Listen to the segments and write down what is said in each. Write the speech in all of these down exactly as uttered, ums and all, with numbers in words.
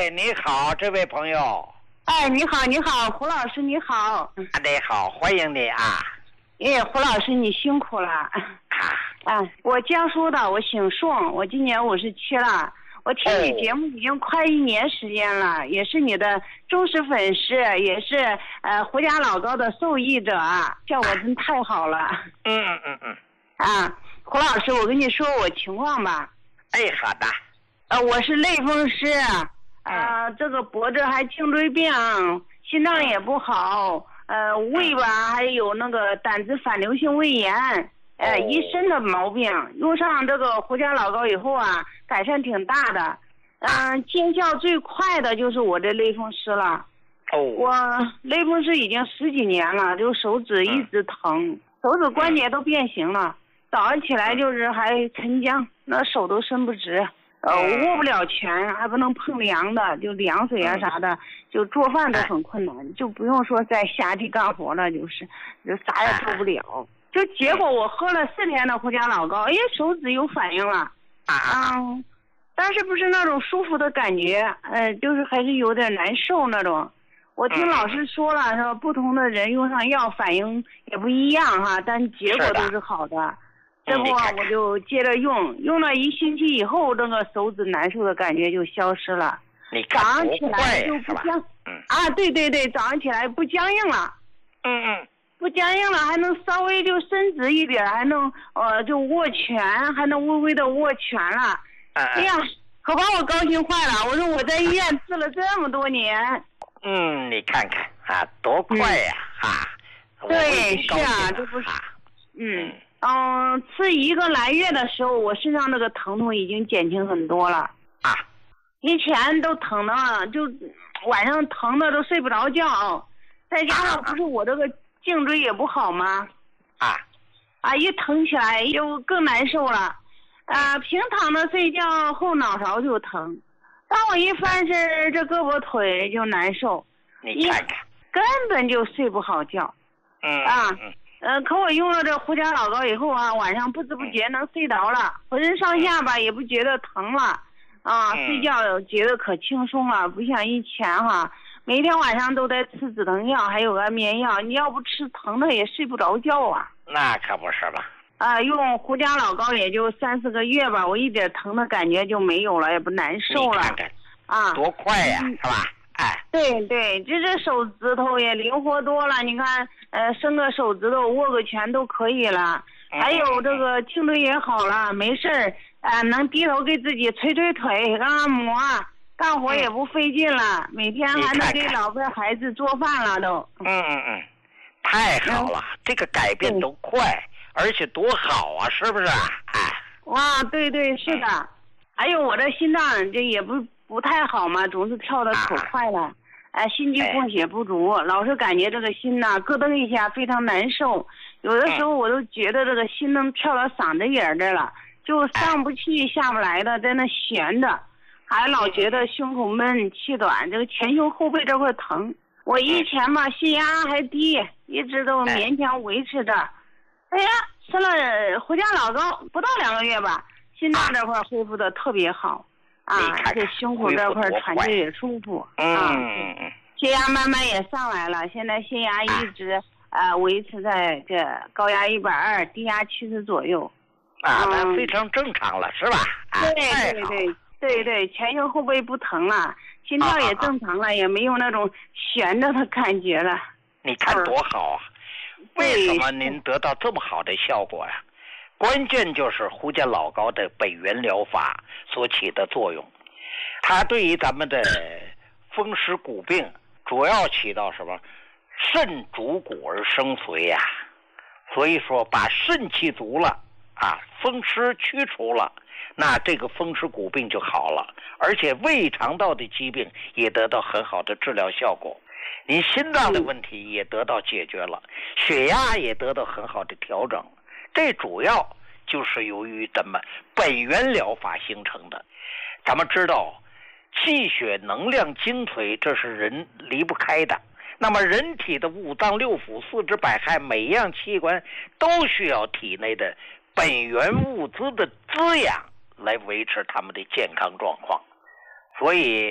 哎，你好，这位朋友。 哎，你好，你好，胡老师，你好。 啊，你好，欢迎你啊。 哎，胡老师，你辛苦了。啊。啊，我江苏的，我姓宋，我今年五十七了。我听你节目已经快一年时间了，哦、也是你的忠实粉丝，也是呃胡家老高的受益者，效果真太好了。 嗯嗯嗯嗯。 啊，胡老师，我跟你说我情况吧。 哎，好的。 呃，我是类风湿，呃，嗯、这个脖子还颈椎病，心脏也不好，呃，胃吧还有那个胆汁反流性胃炎。呃，一身的毛病，用上这个胡家老高以后啊，改善挺大的。嗯、呃，见效最快的就是我这类风湿了。 哦。 我类风湿已经十几年了，就手指一直疼，嗯、手指关节都变形了。早上起来就是还沉僵，那手都伸不直，呃，握不了拳，还不能碰凉的，就凉水啊啥的，就做饭都很困难，就不用说在下地干活了，就是就啥也做不了。就结果我喝了四天的胡家老高，哎，手指有反应了，嗯，但是不是那种舒服的感觉，呃，就是还是有点难受那种。我听老师说了，说不同的人用上药反应也不一样哈，但结果都是好的。这不我就接着用，用了一星期以后，这个手指难受的感觉就消失了。 你早上起来就不僵，啊，对对对，早上起来不僵硬了。 嗯嗯。 不僵硬了，还能稍微就伸直一点，还能呃就握拳，还能微微的握拳了。 嗯、 哎呀，可把我高兴坏了！我说我在医院治了这么多年。 嗯，你看看啊，多快呀！哈、 嗯啊。对，是啊，这不是。嗯嗯，吃一个来月的时候，我身上那个疼痛已经减轻很多了。 啊。 以前都疼的，就晚上疼的都睡不着觉，再加上不是我这个。颈椎也不好吗？ 啊， 啊，一疼起来又更难受了，啊，平躺着睡觉后脑勺就疼，当我一翻身，这胳膊腿就难受， 你看看， 根本就睡不好觉。 嗯啊，呃，可我用了这胡家老高以后啊，晚上不知不觉能睡着了，浑身上下吧也不觉得疼了，啊，睡觉觉得可轻松了，不像以前哈。每天晚上都在吃止疼药，还有安眠药。你要不吃疼的也睡不着觉啊。 那可不是吧？ 啊，用胡家老高也就三四个月吧，我一点疼的感觉就没有了，也不难受了。 你看看， 啊， 多快呀，嗯、是吧？哎， 对对，这这手指头也灵活多了。你看，呃，伸个手指头，握个拳都可以了。还有这个颈椎也好了，没事儿，啊，能低头给自己捶捶腿，按摩。干活也不费劲了，嗯、每天还能给老婆孩子做饭了都。 嗯嗯嗯，太好了，嗯、这个改变都快，而且多好啊，是不是？哎。 哇，对对是的，嗯、还有我这心脏这也不不太好嘛，总是跳得可快了，哎、啊，心肌供血不足，哎、老是感觉这个心呐咯噔一下非常难受，有的时候我都觉得这个心能跳到嗓子眼儿这了，就上不去下不来的，在那悬着。还老觉得胸口闷气短，这个前胸后背这块疼。我以前吧血压还低，一直都勉强维持着。哎呀，吃了胡家老高不到两个月吧，心脏这块恢复的特别好啊，这胸口这块喘气也舒服啊。血压慢慢也上来了，现在血压一直呃维持在这高压一百二，低压七十左右。 啊，那非常正常了，是吧？ 对对对。对对，前胸后背不疼了，心跳也正常了，啊啊啊也没有那种悬着的感觉了。 你看多好啊！嗯、为什么您得到这么好的效果呀、啊？关键就是胡家老高的北元疗法所起的作用，它对于咱们的风湿骨病主要起到什么？肾主骨而生髓呀、啊，所以说把肾气足了啊，风湿驱除了。那这个风湿骨病就好了，而且胃肠道的疾病也得到很好的治疗效果，你心脏的问题也得到解决了，血压也得到很好的调整，这主要就是由于咱们本源疗法形成的。咱们知道气血能量精髓，这是人离不开的，那么人体的五脏六腑四肢百骸每一样器官都需要体内的本源物资的滋养来维持他们的健康状况，所以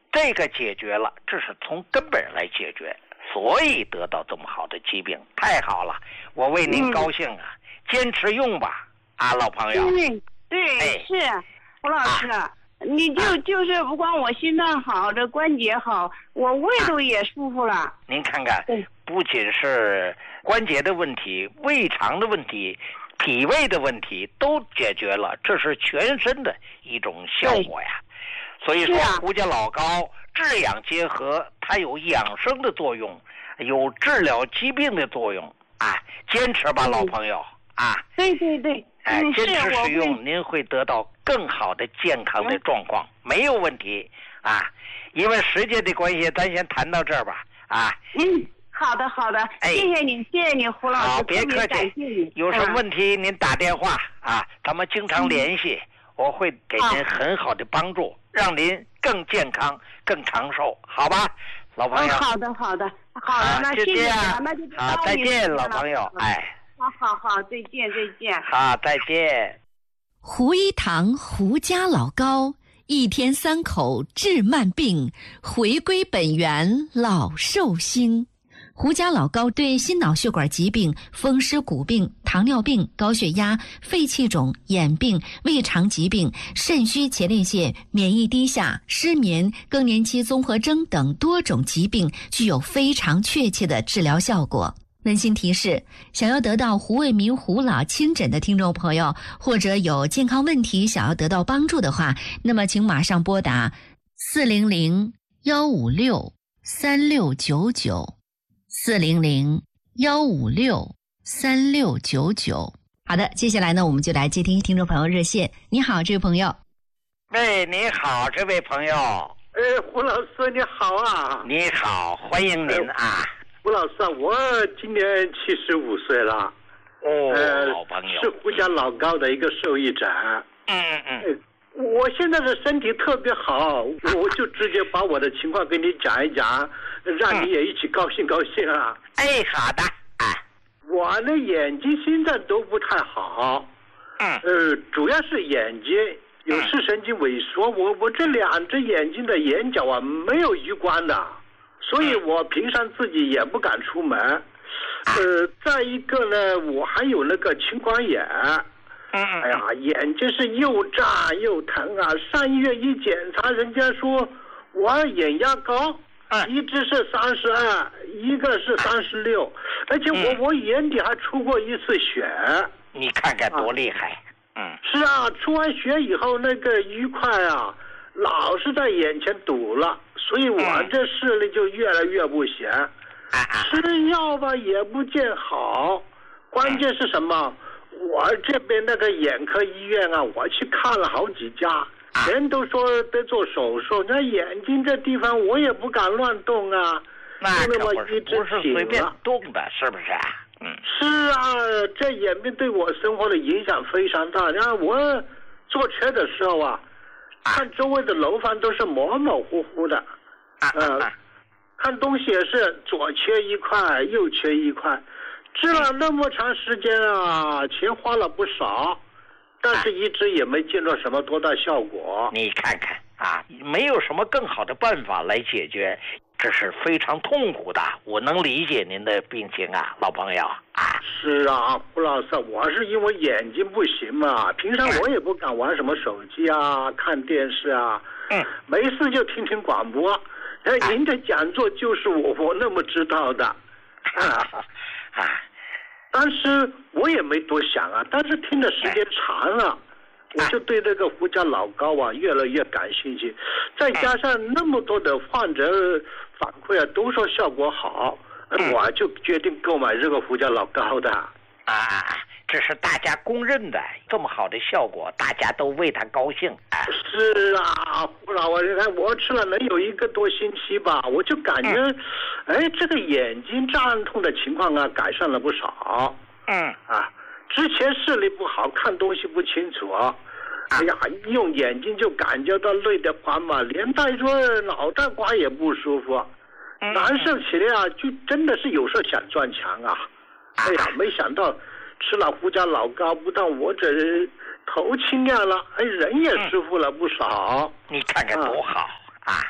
这个解决了，这是从根本来解决，所以得到这么好的疾病，太好了，我为您高兴啊！嗯、坚持用吧，啊，老朋友。 对对、哎、是，胡老师。啊你就就是不光我心脏好，这关节好，我胃都也舒服了。啊、 您看看，不仅是关节的问题、胃肠的问题、脾胃的问题都解决了，这是全身的一种效果呀。所以说，胡家老膏治养结合，它有养生的作用，有治疗疾病的作用啊！坚持吧，老朋友啊！ 对对对。 哎，坚持使用，您会得到更好的健康的状况，没有问题啊！因为时间的关系，咱先谈到这儿吧啊！ 嗯，好的好的，哎、谢谢你，谢谢你，胡老师， 好，别客气，有什么问题、嗯、您打电话啊，咱们经常联系，嗯、我会给您很好的帮助，让您更健康、更长寿，好吧，老朋友？ 嗯、好的好的好的，那谢谢你，那就好，再见，老朋友，哎。 好好好，再见再见。 好，再见。 胡一堂胡家老膏，一天三口治慢病，回归本源老寿星。胡家老膏对心脑血管疾病、风湿骨病、糖尿病、高血压、肺气肿、眼病、胃肠疾病、肾虚前列腺、免疫低下、失眠、更年期综合征等多种疾病具有非常确切的治疗效果。温馨提示，想要得到胡卫民胡老亲诊的听众朋友，或者有健康问题想要得到帮助的话，那么请马上拨打四零零幺五六三六九九四零零幺五六三六九九。好的，接下来呢，我们就来接听听众朋友热线。你好，这位朋友。 喂，你好，这位朋友。 哎，胡老师你好啊。 你好，欢迎您啊。 胡老师啊，我今年七十五岁了， 哦， 呃， 老朋友， 是胡家老膏的一个受益者。 嗯嗯， 我现在的身体特别好，我就直接把我的情况跟你讲一讲，让你也一起高兴高兴啊。 哎，好的。啊， 我的眼睛、心脏都不太好， 嗯， 呃，主要是眼睛有视神经萎缩，我我这两只眼睛的眼角啊没有余光的。所以我平常自己也不敢出门，呃，再一个呢，我还有那个青光眼，哎呀，眼睛是又胀又疼啊！上医院一检查，人家说我眼压高，一只是三十二，一个是三十六，而且我我眼底还出过一次血。 你看看多厉害！嗯， 是啊，出完血以后那个愉快啊。老是在眼前堵了，所以我这视力就越来越不行，吃药吧也不见好，关键是什么？我这边那个眼科医院啊，我去看了好几家，人都说得做手术，那眼睛这地方我也不敢乱动啊， 那就那么一直不是随便动的，是不是？ 嗯，是啊，这眼病对我生活的影响非常大。然后我坐车的时候啊。看周围的楼房都是模模糊糊的，呃，看东西也是左缺一块，右缺一块，治了那么长时间啊，钱花了不少，但是一直也没见到什么多大效果。 你看看啊，没有什么更好的办法来解决，这是非常痛苦的。我能理解您的病情啊，老朋友啊。 是啊，胡老师，我是因为眼睛不行嘛，平常我也不敢玩什么手机啊、看电视啊， 嗯， 没事就听听广播。哎，您的讲座就是我我那么知道的，啊， 啊， 当时我也没多想啊，但是听的时间长了。我就对这个胡家老膏啊越来越感兴趣，再加上那么多的患者反馈啊都说效果好，我就决定购买这个胡家老膏的。 啊，这是大家公认的，这么好的效果，大家都为他高兴。啊、 是啊，胡老我看我吃了能有一个多星期吧，我就感觉，嗯、哎，这个眼睛胀痛的情况啊改善了不少。 嗯啊。之前视力不好，看东西不清楚，哎呀，用眼睛就感觉到累得慌嘛，连带说脑袋瓜也不舒服，难受起来啊，就真的是有时候想撞墙啊。哎呀，没想到吃了胡家老膏，不但我这头清亮了，哎，人也舒服了不少。 你看看多好啊！ 是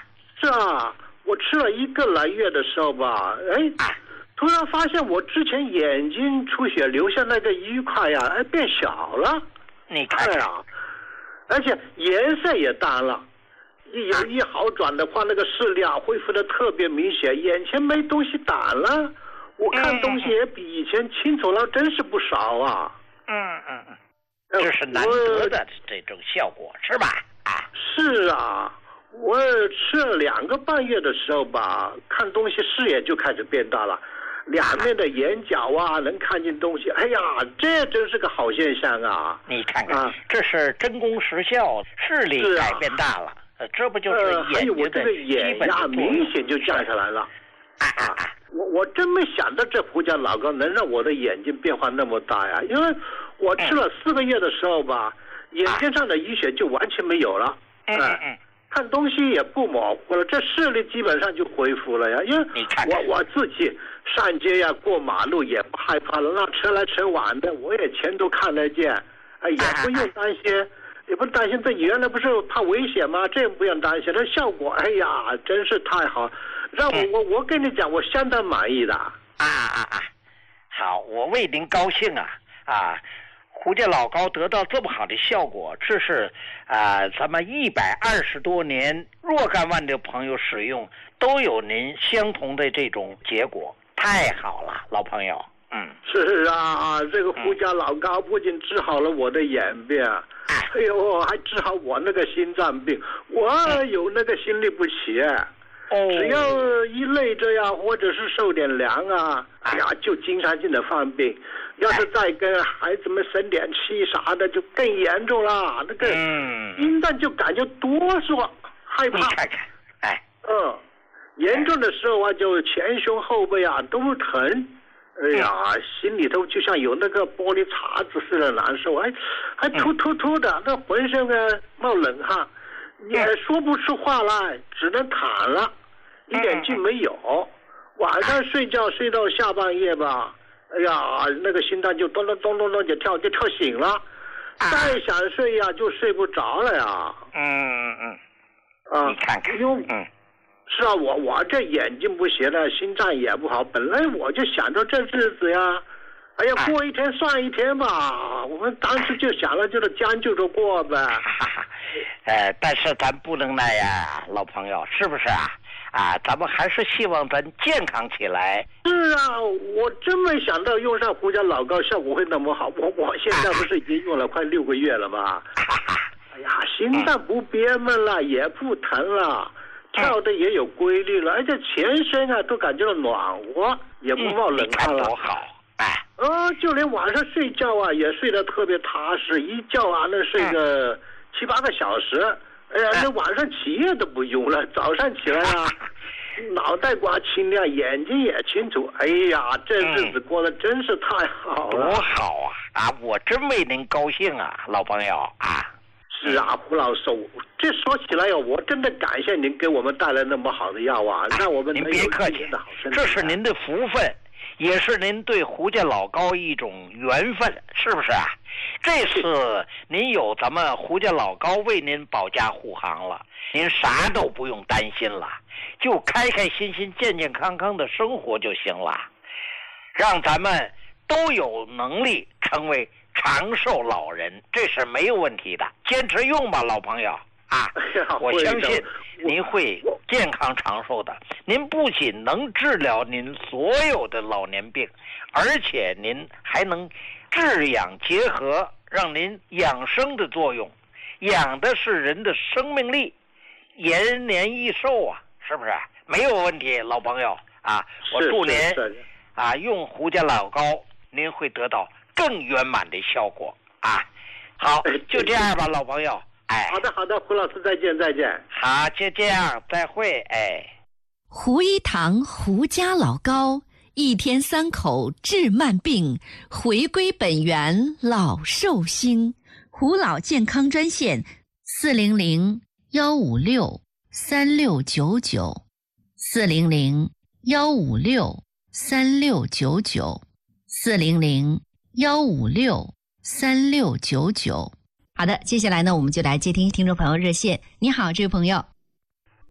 啊，我吃了一个来月的时候吧，哎，突然发现我之前眼睛出血留下那个一块呀，哎，变小了。 你看呀、啊，而且颜色也淡了。一有一好转的话，那个视力啊恢复的特别明显，眼前没东西淡了，我看东西也比以前清楚了，真是不少啊。 嗯嗯嗯，这是难得的这种效果，是吧？啊， 是啊，我吃了两个半月的时候吧，看东西视野就开始变大了，两面的眼角啊能看见东西，哎呀，这真是个好现象啊！ 你看看，啊、这是真功实效，视力改变大了。这不就是眼睛的基本作用？呃、还有我这个眼压明显就降下来了。啊，我我真没想到这胡椒老膏能让我的眼睛变化那么大呀！因为我吃了四个月的时候吧，嗯、眼睛上的淤血就完全没有了。 嗯嗯嗯， 看东西也不模糊了，这视力基本上就恢复了呀。因为我我自己上街呀、过马路也不害怕了，那车来车往的我也全都看得见，哎，也不用担心。也不担心，这原来不是怕危险吗？这不用担心，这效果，哎呀，真是太好，让我、嗯、我我跟你讲，我相当满意的。啊啊啊！好，我为您高兴啊啊！胡家老膏得到这么好的效果，这是啊，咱们一百二十多年若干万的朋友使用都有您相同的这种结果，太好了，老朋友。嗯， 是啊，这个胡家老膏不仅治好了我的眼病，嗯、哎呦，还治好我那个心脏病。我有那个心律不齐，哦，只要一累着呀，或者是受点凉啊，哎呀，就经常性的犯病。要是再跟孩子们生点气啥的，就更严重了。那个心脏就感觉哆嗦，害怕。 你看看，哎， 嗯，严重的时候啊，就前胸后背啊都疼。哎呀，心里头就像有那个玻璃碴子似的难受，哎，还突突突的，那浑身呢冒冷汗，也说不出话来，只能躺了，一点劲没有。晚上睡觉睡到下半夜吧，哎呀，那个心脏就咚咚咚咚咚就跳就跳醒了，再想睡呀就睡不着了呀。 嗯嗯啊， 你看看， 因为嗯。是啊，我我这眼睛不行了，心脏也不好，本来我就想着这日子呀，哎呀，过一天算一天吧。我们当时就想了，就是将就着过呗。 呃，但是咱不能那样，老朋友，是不是啊？啊，咱们还是希望咱健康起来。 是啊，我真没想到用上胡椒老膏效果会那么好。我我现在不是已经用了快六个月了吗？哎呀，心脏不憋闷了，也不疼了。跳的也有规律了，而且全身啊都感觉到暖和，也不冒冷汗了。 多好！哎， 呃，就连晚上睡觉啊也睡得特别踏实，一觉啊能睡个七八个小时。哎呀，那晚上起夜都不用了，早上起来啊，脑袋瓜清亮，眼睛也清楚。哎呀，这日子过得真是太好了。 多好啊！啊，我真为您高兴啊，老朋友啊。 是啊，胡老师，这说起来呀，我真的感谢您给我们带来那么好的药啊，让我们您别客气，这是您的福分，也是您对胡家老膏一种缘分，是不是啊？这次您有咱们胡家老膏为您保驾护航了，您啥都不用担心了，就开开心心、健健康康的生活就行了，让咱们都有能力成为长寿老人，这是没有问题的，坚持用吧，老朋友啊！我相信您会健康长寿的。您不仅能治疗您所有的老年病，而且您还能治养结合，让您养生的作用，养的是人的生命力，延年益寿啊，是不是？没有问题，老朋友啊！我祝您啊用胡家老膏，您会得到更圆满的效果啊！好，就这样吧，老朋友。哎， 好的，好的，胡老师，再见，再见。 好，就这样，再会。哎， 胡一堂胡家老膏，一天三口治慢病，回归本源老寿星。胡老健康专线：四零零幺五六三六九九，四零零幺五六三六九九，四零零幺五六三六九九。好的，接下来呢，我们就来接听听众朋友热线。你好，这位朋友。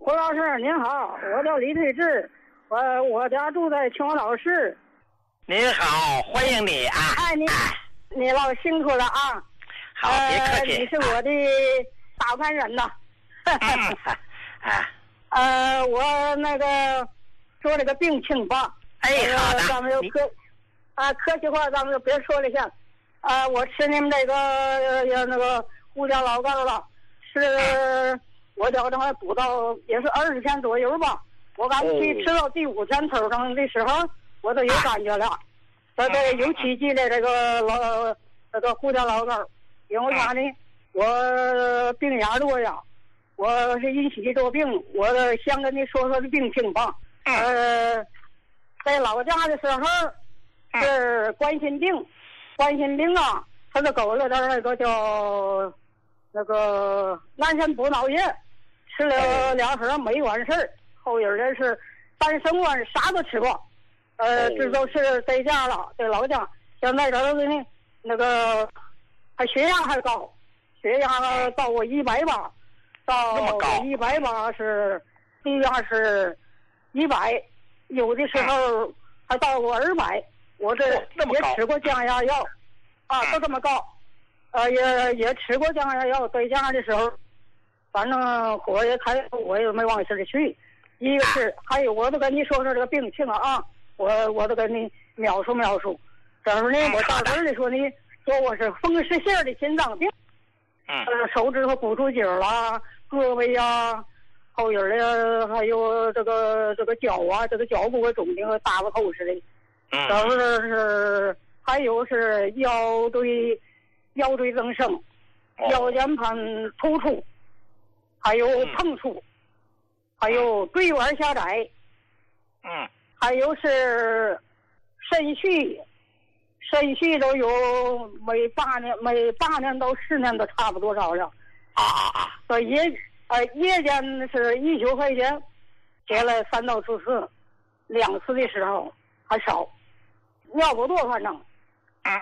胡老师您好，我叫李推志，我我家住在秦皇岛市。 您好，欢迎你啊！ 哎，你你老辛苦了啊！ 好，别客气。 呃、你是我的打盘人呐。 嗯啊。 呃，我那个说这个病情吧。 哎，好的。 咱们就客啊，客气话咱们就别说了下。啊，我吃你们这个呃那个胡椒老干了，是。嗯我叫他补到也是二十天左右吧，我刚去吃到第五天头上的时候，我都有感觉了。这个有奇迹的这个老这个胡椒老干，因为啥呢？我病压多呀，我是引起这病，我先跟你说说这病情吧。呃，在老家的时候是冠心病，冠心病啊，他就给了点那个叫那个南山补脑液。吃了两盒没完事儿，后有人是半生丸啥都吃过，呃，这都是在家了，在老家。现在这个呢，那个还血压还高，血压到我一百八，到一百八是血压是一百，有的时候还到过二百。我这也吃过降压药，啊，都这么高，呃，也也吃过降压药，在家的时候。反正火也开，我也没往心里去。一个是，还有我都跟你说说这个病情啊，我我都跟你描述描述。这时候呢，我到这儿里说呢，说我是风湿性的心脏病， 嗯， 呃，手指头骨出筋啦，胳膊呀，后影的，还有这个这个脚啊，这个脚部肿的和大巴头似的。 嗯， 这时候是还有是腰椎腰椎增生， 哦、 腰间盘突出。还有碰触，嗯、还有椎管狭窄， 嗯， 还有是肾虚，肾虚都有每八年每八年到十年都差不多少了， 啊啊啊！ 所以呃夜间是一宿块钱，结了三到四次，两次的时候还少，尿不多反正